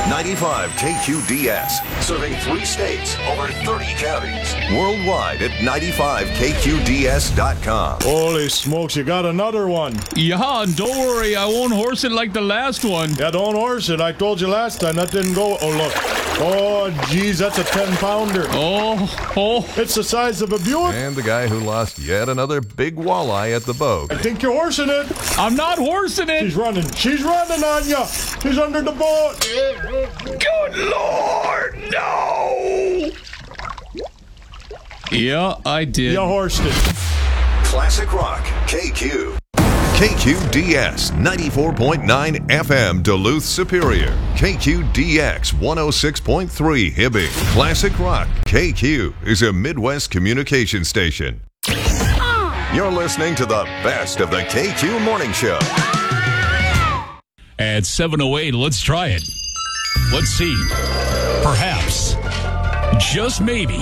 95 KQDS, serving 3 states, over 30 counties. Worldwide at 95KQDS.com. Holy smokes, you got another one. Yeah, and don't worry, I won't horse it like the last one. Yeah, don't horse it. I told you last time that didn't go. Oh, look. Oh, geez, that's a 10-pounder. Oh. It's the size of a Buick. And the guy who lost yet another big walleye at the boat. I think you're horsing it. I'm not horsing it. She's running on you. She's under the boat. Good Lord, no. Yeah, I did. You horsed it. Classic Rock, KQ. KQDS 94.9 FM Duluth Superior. KQDX 106.3 Hibbing. Classic Rock, KQ is a Midwest communication station. You're listening to the best of the KQ Morning Show. At 7:08, let's try it. Let's see. Perhaps, just maybe,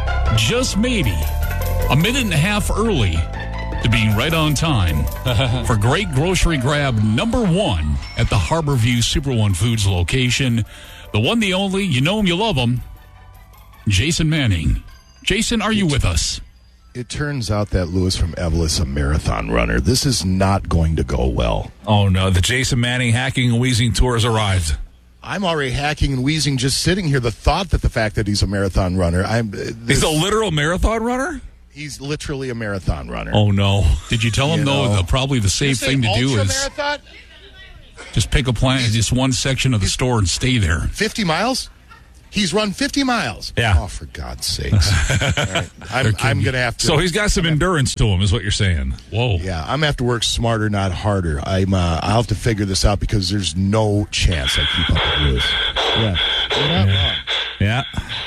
a minute and a half early to being right on time for great grocery grab number 1 at the Harborview Super One Foods location. The one, the only, you know him, you love him, Jason Manning. Jason, are you with us? It turns out that Lewis from Evelyn is a marathon runner. This is not going to go well. Oh, no. The Jason Manning Hacking and Wheezing Tour has arrived. I'm already hacking and wheezing just sitting here. The thought that the fact that he's a marathon runner. He's a literal marathon runner? He's literally a marathon runner. Oh, no. Did you tell him, though, probably the safe thing to do is just pick a plan, just one section of the store and stay there. 50 miles? He's run 50 miles. Yeah. Oh, for God's sakes. All right. I'm going to have to. So he's got some endurance to him, is what you're saying. Whoa. Yeah, I'm going to have to work smarter, not harder. I'll have to figure this out because there's no chance I keep up with Lewis. Yeah. You're not wrong. Yeah.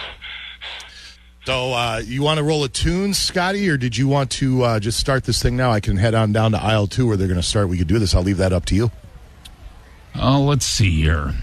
So you want to roll a tune, Scotty, or did you want to just start this thing now? I can head on down to aisle 2 where they're going to start. We could do this. I'll leave that up to you. Let's see here.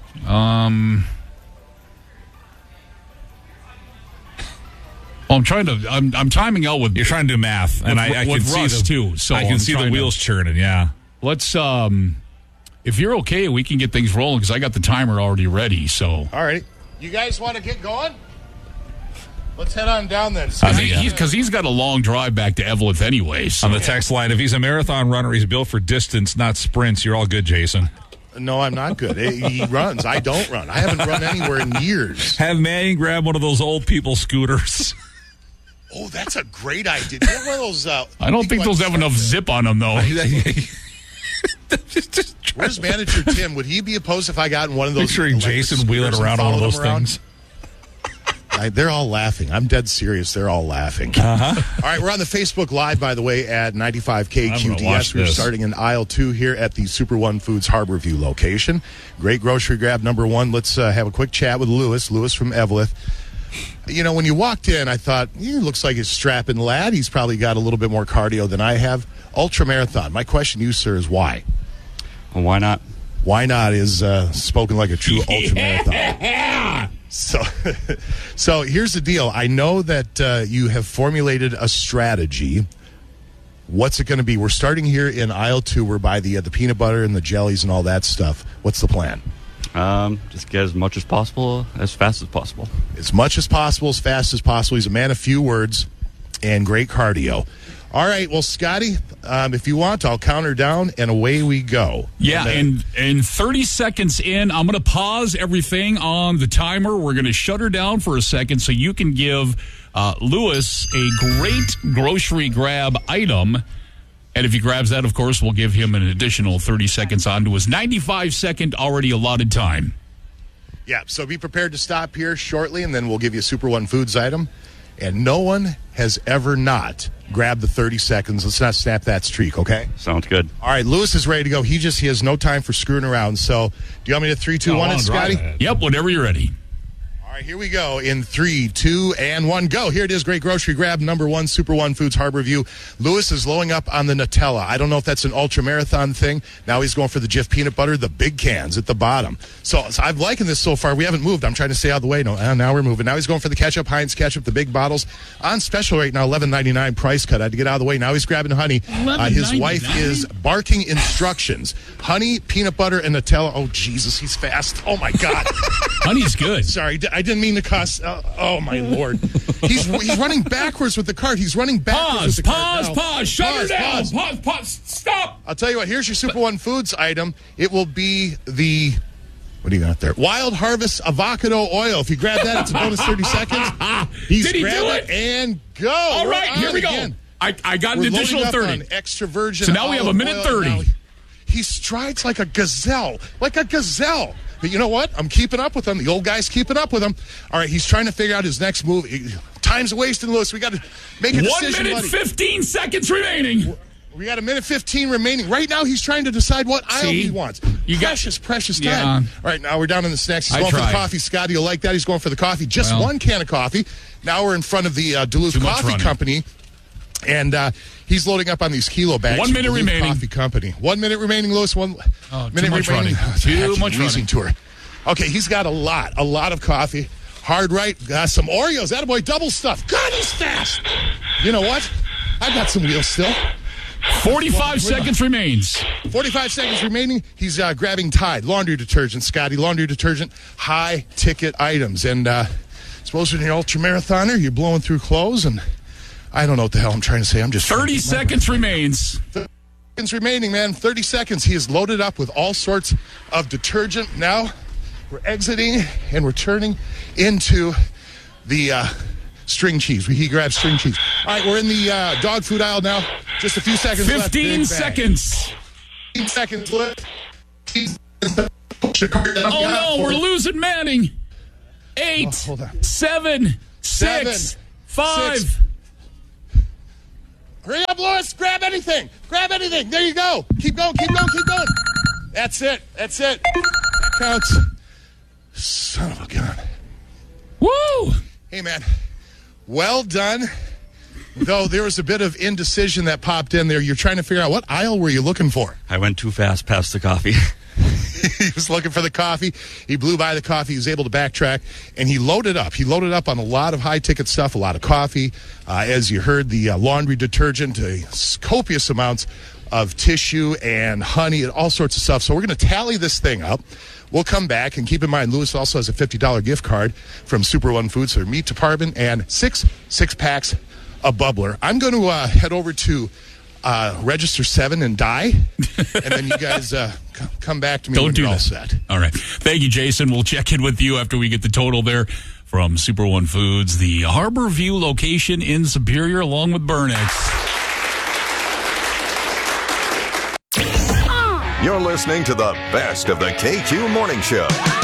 I'm timing out with. You're trying to do math, and I can see Russ too. So I can see the wheels churning. Yeah. Let's. If you're okay, we can get things rolling because I got the timer already ready. So. All right. You guys want to get going? Let's head on down then. Because he's got a long drive back to Evelyn anyway. So. On the text line, if he's a marathon runner, he's built for distance, not sprints. You're all good, Jason. No, I'm not good. He runs. I don't run. I haven't run anywhere in years. Have Manning grab one of those old people scooters. Oh, that's a great idea. Do you have one of those? I don't think those have enough zip on them, though. Where's manager Tim? Would he be opposed if I got in one of those? Picturing Jason wheeling around one of those things. They're all laughing. I'm dead serious. They're all laughing. Uh-huh. All right, we're on the Facebook Live, by the way, at 95KQDS. We're starting in aisle 2 here at the Super One Foods Harborview location. Great grocery grab number 1. Let's have a quick chat with Lewis from Evelyn. You know, when you walked in, I thought, he looks like a strapping lad. He's probably got a little bit more cardio than I have. Ultramarathon. My question to you, sir, is why? Well, why not? Why not is spoken like a true ultramarathon. So here's the deal. I know that you have formulated a strategy. What's it going to be? We're starting here in aisle 2. We're by the peanut butter and the jellies and all that stuff. What's the plan? Just get as much as possible, as fast as possible. As much as possible, as fast as possible. He's a man of few words and great cardio. All right, well, Scotty, if you want, I'll count her down, and away we go. Yeah, and 30 seconds in, I'm going to pause everything on the timer. We're going to shut her down for a second so you can give Lewis a great grocery grab item. And if he grabs that, of course, we'll give him an additional 30 seconds onto his 95-second already allotted time. Yeah, so be prepared to stop here shortly, and then we'll give you a Super One Foods item. And no one has ever not grabbed the 30 seconds. Let's not snap that streak, okay? Sounds good. All right, Lewis is ready to go. He has no time for screwing around. So do you want me to 3, 2, 1 it, Scotty? Yep, whenever you're ready. All All right, here we go in 3, 2, and 1, go. Here it is, Great Grocery Grab, number 1, Super One Foods Harborview. Lewis is loading up on the Nutella. I don't know if that's an ultra marathon thing. Now he's going for the Jif peanut butter, the big cans at the bottom. So I'm liking this so far. We haven't moved. I'm trying to stay out of the way. No, now we're moving. Now he's going for the ketchup, Heinz ketchup, the big bottles. On special right now, $11.99 price cut. I had to get out of the way. Now he's grabbing honey. His wife is barking instructions. Honey, peanut butter, and Nutella. Oh, Jesus, he's fast. Oh, my God. Honey's good. Sorry, I didn't mean to cuss. Oh, my Lord. He's running backwards with the cart. He's running backwards with the cart. Pause. Shut her down. Pause. Stop. I'll tell you what. Here's your Super One Foods item. It will be the... What do you got there? Wild Harvest Avocado Oil. If you grab that, it's a bonus 30 seconds. Did he do it? And go. All right, here we go. I got an additional 30. Extra virgin. So now we have a minute 30. Now he strides like a gazelle. Like a gazelle. But you know what? I'm keeping up with him. The old guy's keeping up with him. All right, he's trying to figure out his next move. Time's wasting, Lewis. We got to make a decision. 1 minute, 15 seconds remaining. We got a minute 15 remaining. Right now, he's trying to decide what aisle he wants. Precious time. Yeah. All right, now we're down in the snacks. He's going for the coffee. Scotty, you'll like that. He's going for the coffee. Just one can of coffee. Now we're in front of the Duluth Coffee Company. And he's loading up on these kilo bags. 1 minute remaining. Coffee Company. 1 minute remaining, Lewis. Minute much remaining. Too much running. Tour. Okay, he's got a lot of coffee. Hard right. Got some Oreos. Attaboy, double stuff. God, he's fast. You know what? I've got some wheels still. 45 seconds remains. 45 seconds remaining. He's grabbing Tide laundry detergent, Scotty, laundry detergent, high ticket items. And suppose when you're an ultra marathoner, you're blowing through clothes, and I don't know what the hell I'm trying to say. I'm just 30 seconds remains. 30 seconds remaining, man. 30 seconds. He is loaded up with all sorts of detergent. Now we're exiting and we're turning into the string cheese. He grabs string cheese. All right, we're in the dog food aisle now. Just a few seconds 15 left. seconds. 15 seconds left. Oh, no, we're losing Manning. 8, 7, 6, 5. 6. Hurry up, Lewis. Grab anything. There you go. Keep going. That's it. That counts. Son of a gun. Woo! Hey, man. Well done. Though there was a bit of indecision that popped in there. You're trying to figure out what aisle were you looking for? I went too fast past the coffee. He was looking for the coffee. He blew by the coffee. He was able to backtrack, and he loaded up. He loaded up on a lot of high-ticket stuff, a lot of coffee. As you heard, the laundry detergent, copious amounts of tissue and honey and all sorts of stuff. So we're going to tally this thing up. We'll come back, and keep in mind, Lewis also has a $50 gift card from Super One Foods for meat department and six packs of Bubbler. I'm going to head over to Register 7 and die, and then you guys come back to me when you're all set. All right. Thank you, Jason. We'll check in with you after we get the total there from Super One Foods, the Harborview location in Superior, along with Burnett's. You're listening to the best of the KQ Morning Show.